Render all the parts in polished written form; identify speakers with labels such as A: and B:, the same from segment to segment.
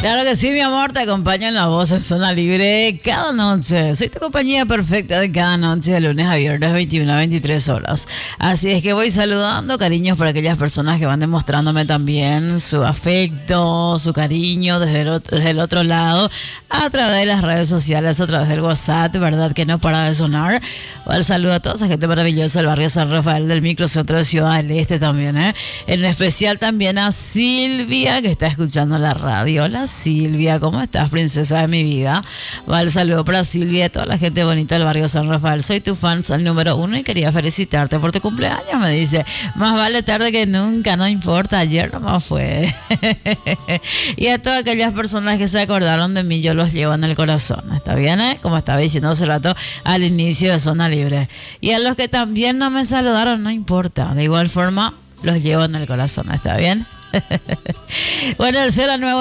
A: Claro que sí, mi amor, te acompaño en La Voz en Zona Libre cada noche. Soy tu compañía perfecta de cada noche, de lunes a viernes, 21 a 23 horas. Así es que voy saludando, cariños, para aquellas personas que van demostrándome también su afecto, su cariño desde el otro lado, a través de las redes sociales, a través del WhatsApp, ¿verdad? Que no para de sonar. El saludo a toda esa gente maravillosa del barrio San Rafael, del microcentro de Ciudad del Este también, ¿eh? En especial también a Silvia, que está escuchando la radio. Hola, Silvia, ¿cómo estás, princesa de mi vida? Va el saludo para Silvia y toda la gente bonita del barrio San Rafael. Soy tu fan al número 1 y quería felicitarte por tu cumpleaños, me dice. Más vale tarde que nunca, no importa, ayer nomás fue. Y a todas aquellas personas que se acordaron de mí, yo los llevo en el corazón, ¿está bien? Como estaba diciendo hace rato al inicio de Zona Libre. Y a los que también no me saludaron, no importa, de igual forma los llevo en el corazón, ¿está bien? Bueno, el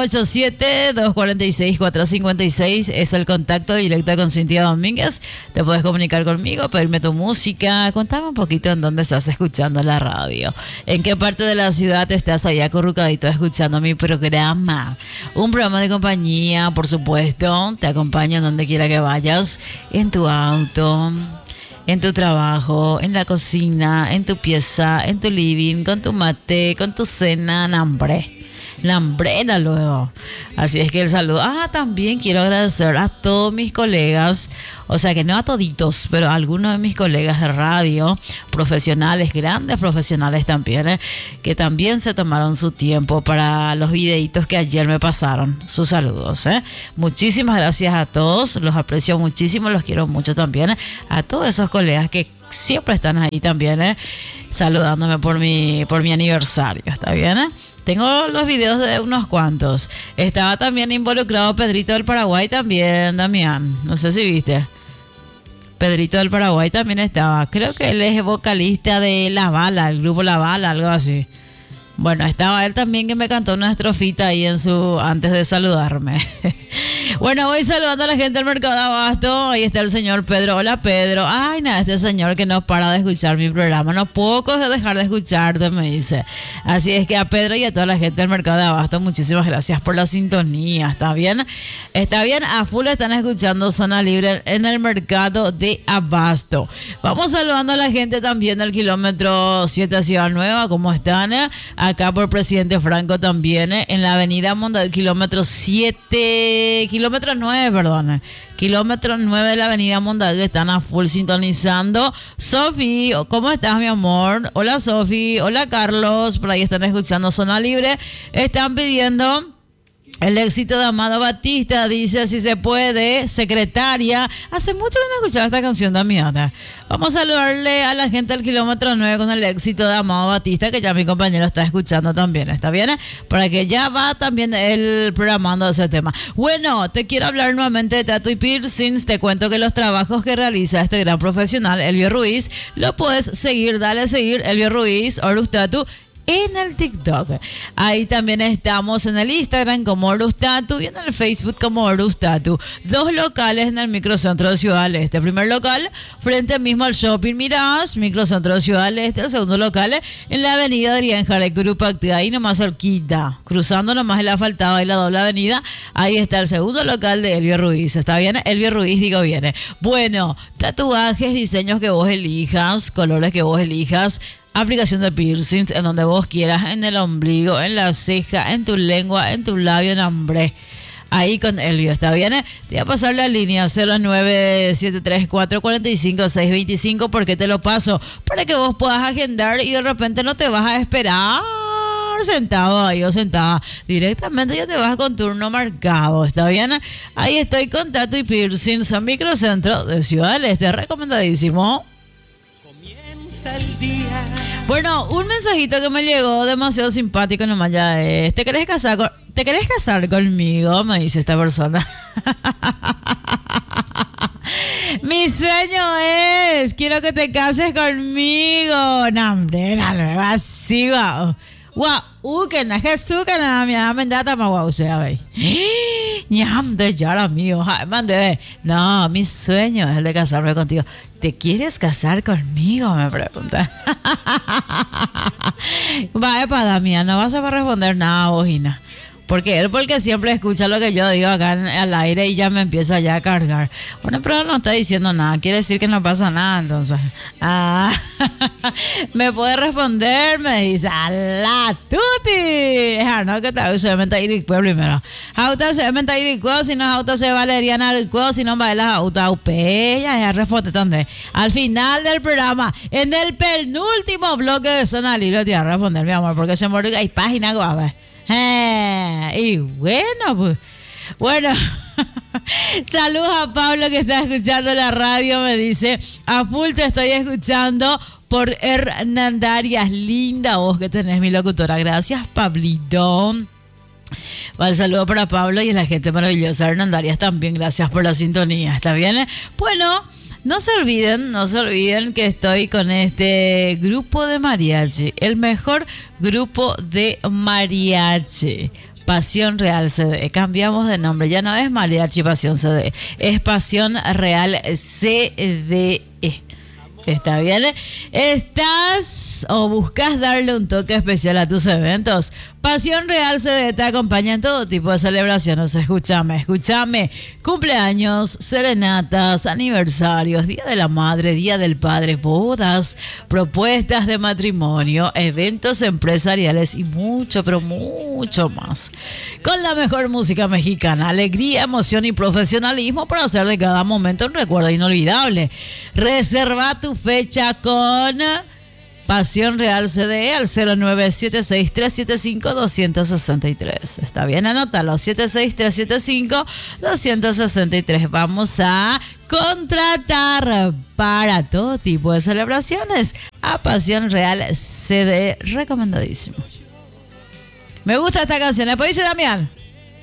A: 0987-246-456 es el contacto directo con Cintia Domínguez. Te puedes comunicar conmigo, pedirme tu música. Contame un poquito en dónde estás escuchando la radio. En qué parte de la ciudad estás allá acurrucadito escuchando mi programa. Un programa de compañía, por supuesto. Te acompaño en donde quiera que vayas. En tu auto, en tu trabajo, en la cocina, en tu pieza, en tu living, con tu mate, con tu cena, hambrena luego. Así es que el saludo. También quiero agradecer a todos mis colegas, o sea que no a toditos, pero a algunos de mis colegas de radio, profesionales, grandes profesionales también, que también se tomaron su tiempo para los videitos que ayer me pasaron. Sus saludos, Muchísimas gracias a todos, los aprecio muchísimo, los quiero mucho también. A todos esos colegas que siempre están ahí también, saludándome por mi aniversario, ¿está bien? Tengo los videos de unos cuantos. Estaba también involucrado Pedrito del Paraguay también, Damián. No sé si viste. Pedrito del Paraguay también estaba. Creo que él es vocalista de La Bala, el grupo La Bala, algo así. Bueno, estaba él también que me cantó una estrofita ahí antes de saludarme. Bueno, voy saludando a la gente del Mercado de Abasto. Ahí está el señor Pedro. Hola, Pedro. Este señor que no para de escuchar mi programa. No puedo dejar de escucharte, me dice. Así es que a Pedro y a toda la gente del Mercado de Abasto, muchísimas gracias por la sintonía. ¿Está bien? Está bien, a full están escuchando Zona Libre en el Mercado de Abasto. Vamos saludando a la gente también del kilómetro 7 a Ciudad Nueva. ¿Cómo están? Acá por Presidente Franco también, en la avenida Monda, kilómetro 7, kilómetro 9, perdón. Kilómetro 9 de la avenida Mondague, están a full sintonizando. Sofi, ¿cómo estás, mi amor? Hola, Sofi. Hola, Carlos. Por ahí están escuchando Zona Libre. Están pidiendo el éxito de Amado Batista, dice si se puede, secretaria. Hace mucho que no escuchaba esta canción, Damiana. Vamos a saludarle a la gente del kilómetro 9 con el éxito de Amado Batista, que ya mi compañero está escuchando también, ¿está bien? Para que ya va también él programando ese tema. Bueno, te quiero hablar nuevamente de Tattoo y Piercings. Te cuento que los trabajos que realiza este gran profesional, Elvio Ruiz, lo puedes seguir, dale a seguir, Elvio Ruiz, Horus Tattoo, en el TikTok. Ahí también estamos en el Instagram como Horus Tattoo y en el Facebook como Horus Tattoo. 2 locales en el microcentro de Ciudad del Este. El primer local frente mismo al Shopping Mirage, microcentro de Ciudad del Este. El segundo local en la avenida Adrián Jara Curupacti, ahí nomás cerquita, cruzando nomás el asfaltado y la doble avenida. Ahí está el segundo local de Elvio Ruiz. ¿Está bien? Elvio Ruiz, digo bien. Bueno, tatuajes, diseños que vos elijas, colores que vos elijas. Aplicación de piercings en donde vos quieras, en el ombligo, en la ceja, en tu lengua, en tu labio, en hambre. Ahí con Elvio, ¿está bien? Te voy a pasar la línea 0973445625 porque te lo paso para que vos puedas agendar y de repente no te vas a esperar sentado ahí o sentada. Directamente ya te vas con turno marcado, ¿está bien? Ahí estoy con Tattoo y Piercings en microcentro de Ciudad del Este, recomendadísimo. El día. Bueno, un mensajito que me llegó demasiado simpático nomás ya es: ¿Te querés casar conmigo? Me dice esta persona. Mi sueño es, quiero que te cases conmigo. No, hombre, luego así, guau. Guau, que na Jesús, que na mi amendata ma guau sea, ve. Ñam de yara mío, mande. No, mi sueño es el de casarme contigo. ¿Te quieres casar conmigo? Me pregunta. Va, epa, Damián, no vas a responder nada, bojina. Porque siempre escucha lo que yo digo acá al aire y ya me empieza ya a cargar. Bueno, pero él no está diciendo nada, quiere decir que no pasa nada, entonces. Me puede responder, me dice, ¡ala, tuti! No, que te se menta ir primero. Auto se menta ir si no auto se valeriana si no va las auto ya responde donde. Al final del programa, en el penúltimo bloque de Zona Libre te voy a responder, mi amor, porque se me olvidó que hay página que va a ver. Y bueno, pues. Bueno, saludos a Pablo que está escuchando la radio. Me dice, a full te estoy escuchando por Hernandarias. Linda voz que tenés, mi locutora. Gracias, Pablito. Vale, saludo para Pablo y la gente maravillosa Hernandarias también. Gracias por la sintonía. ¿Está bien? Bueno, no se olviden que estoy con este grupo de mariachi, el mejor grupo de mariachi. Pasión Real CD. Cambiamos de nombre, ya no es Mariachi Pasión CD, es Pasión Real CDE. ¿Está bien? ¿Estás o buscas darle un toque especial a tus eventos? Pasión Real CD te acompaña en todo tipo de celebraciones. Escúchame. Cumpleaños, serenatas, aniversarios, Día de la Madre, Día del Padre, bodas, propuestas de matrimonio, eventos empresariales y mucho, pero mucho más. Con la mejor música mexicana, alegría, emoción y profesionalismo para hacer de cada momento un recuerdo inolvidable. Reserva tu fecha con Pasión Real CDE al 0976375-263. Está bien, anótalo, 76375-263. Vamos a contratar para todo tipo de celebraciones a Pasión Real CDE. Recomendadísimo. Me gusta esta canción. ¿Le puede decir, Damián?